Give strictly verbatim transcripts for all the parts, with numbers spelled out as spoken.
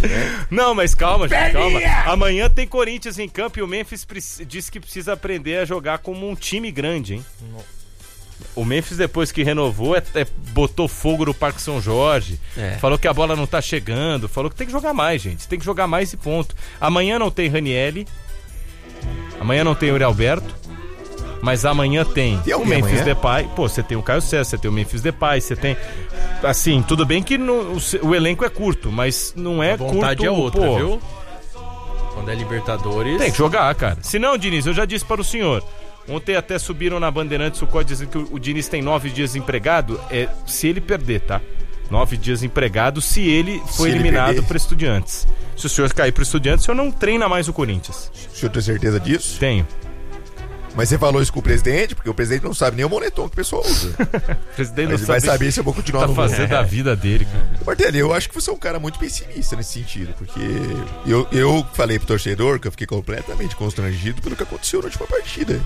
Né? Não, mas calma, gente, calma. Amanhã tem Corinthians em campo e o Memphis preci- disse que precisa aprender a jogar como um time grande, hein? O Memphis, depois que renovou, é, é, botou fogo no Parque São Jorge, é. falou que a bola não tá chegando, falou que tem que jogar mais, gente. Tem que jogar mais e ponto. Amanhã não tem Ranieri, amanhã não tem Uri Alberto, mas amanhã tem o Memphis amanhã? Depay. Pô, você tem o Caio César, você tem o Memphis Depay, você tem... Assim, tudo bem que no, o, o elenco é curto, mas não é curto... A vontade curto, é outra, pô. Viu? Quando é Libertadores... Tem que jogar, cara. Se não, Diniz, eu já disse para o senhor... Ontem até subiram na Bandeirantes o código dizendo que o, o Diniz tem nove dias empregado. É se ele perder, tá? Nove dias empregado se ele foi se eliminado para Estudiantes. Se o senhor cair para Estudiantes, o senhor não treina mais o Corinthians. O senhor tem certeza disso? Tenho. Mas você falou isso com o presidente? Porque o presidente não sabe nem o moletom que o pessoal usa. O presidente não ele vai saber se eu vou continuar tá no fazendo é. da vida dele, cara. Martelli, eu acho que você é um cara muito pessimista nesse sentido. Porque eu, eu falei pro torcedor que eu fiquei completamente constrangido pelo que aconteceu na última partida.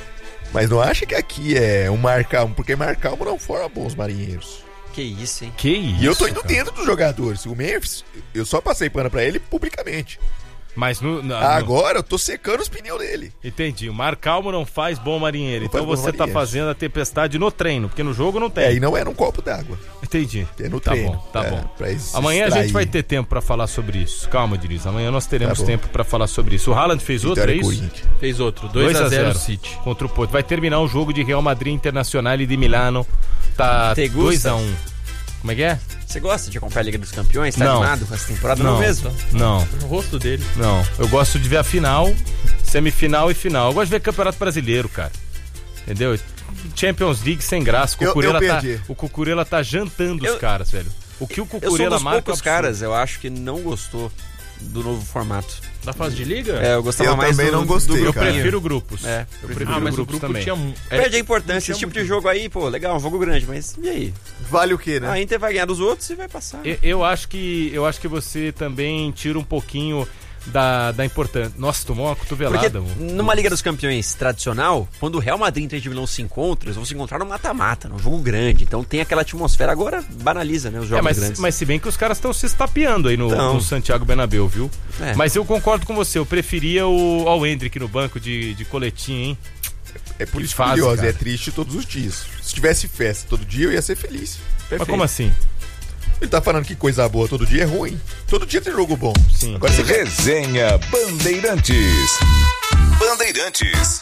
Mas não acha que aqui é um mar calmo, porque mar calmo não forma bons marinheiros. Que isso, hein? Que isso, e eu tô indo cara. dentro dos jogadores. O Memphis, eu só passei pano pra ele publicamente. Mas no, no, agora no... eu tô secando os pneus dele. Entendi. O mar calmo não faz bom marinheiro. Não então você tá fazendo a tempestade no treino, porque no jogo não tem. É, e não é num copo d'água. Entendi. É no tá treino. Bom, tá é, bom. Extrair. Amanhã a gente vai ter tempo pra falar sobre isso. Calma, Diniz. Amanhã nós teremos tá tempo pra falar sobre isso. O Haaland fez Vitória outro, é isso? Fez outro. dois a zero City. Contra o Porto. Vai terminar o jogo de Real Madrid Internacional e de Milano. Tá dois a um. Como é que é? Você gosta de acompanhar a Liga dos Campeões? Tá não. animado com essa temporada? Não, não mesmo? Não. No rosto dele. Não. Eu gosto de ver a final, semifinal e final. Eu gosto de ver Campeonato Brasileiro, cara. Entendeu? Champions League sem graça. O Cucurella, tá, o Cucurella tá jantando eu, os caras, velho. O que o Cucurella eu sou marca... poucos caras, eu acho que não gostou do novo formato. Da fase de liga? É, eu gostava eu mais também do, não gostei, do Eu prefiro grupos. É, eu prefiro ah, mas grupos o grupo também. Tinha, é, Perde a importância. Esse tipo muito... de jogo aí, pô, legal, um jogo grande, mas e aí? Vale o quê, né? A Inter vai ganhar dos outros e vai passar. Eu, eu, acho que, eu acho que você também tira um pouquinho da, da importância. Nossa, tomou uma cotovelada. Porque numa Liga dos Campeões tradicional, quando o Real Madrid e Inter de Milão se encontram, eles vão se encontrar no mata-mata, num jogo grande. Então tem aquela atmosfera. Agora banaliza, né, os jogos é, mas, grandes. Mas se bem que os caras estão se estapeando aí no, então, no Santiago Bernabéu, viu? É. Mas eu concordo com você, eu preferia o ao Hendrick no banco de, de coletinho, hein? É por isso curioso, é triste todos os dias. Se tivesse festa todo dia, eu ia ser feliz. Perfeito. Mas como assim? Ele tá falando que coisa boa todo dia é ruim. Todo dia tem jogo bom. Sim. Agora você Resenha Bandeirantes. Bandeirantes.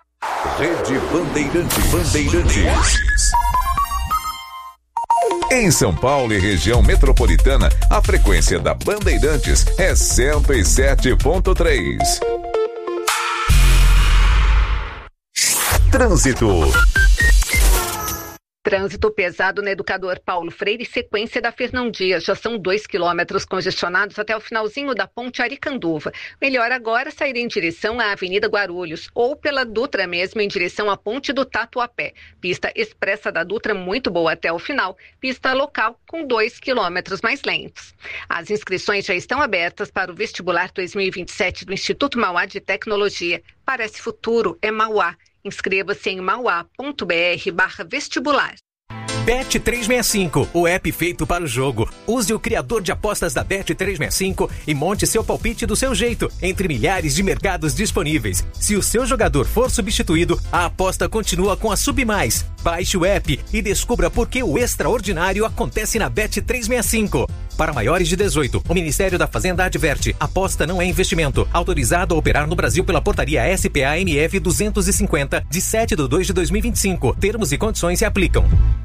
Rede Bandeirantes. Bandeirantes. Em São Paulo e região metropolitana, a frequência da Bandeirantes é cento e sete ponto três. Trânsito. Trânsito pesado na Educador Paulo Freire, sequência da Fernão Dias. Já são dois quilômetros congestionados até o finalzinho da ponte Aricanduva. Melhor agora sair em direção à Avenida Guarulhos ou pela Dutra mesmo em direção à ponte do Tatuapé. Pista expressa da Dutra muito boa até o final. Pista local com dois quilômetros mais lentos. As inscrições já estão abertas para o vestibular dois mil e vinte e sete do Instituto Mauá de Tecnologia. Parece futuro, é Mauá. Inscreva-se em mauá.br barra vestibular. Bet trezentos e sessenta e cinco, o app feito para o jogo. Use o criador de apostas da Bet trezentos e sessenta e cinco e monte seu palpite do seu jeito, entre milhares de mercados disponíveis. Se o seu jogador for substituído, a aposta continua com a Submais. Baixe o app e descubra por que o extraordinário acontece na Bet trezentos e sessenta e cinco. Para maiores de dezoito, o Ministério da Fazenda adverte: aposta não é investimento. Autorizado a operar no Brasil pela portaria S P A M F duzentos e cinquenta, de sete de dois de dois mil e vinte e cinco. Termos e condições se aplicam.